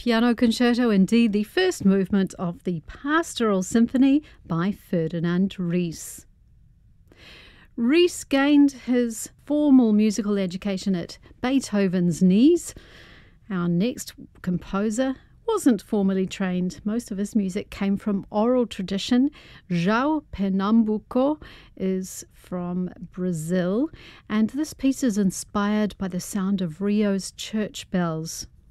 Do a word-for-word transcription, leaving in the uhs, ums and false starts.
Piano Concerto, indeed the first movement of the Pastoral Symphony by Ferdinand Ries. Ries gained his formal musical education at Beethoven's knees. Our next composer wasn't formally trained. Most of his music came from oral tradition. João Pernambuco is from Brazil, and this piece is inspired by the sound of Rio's church bells.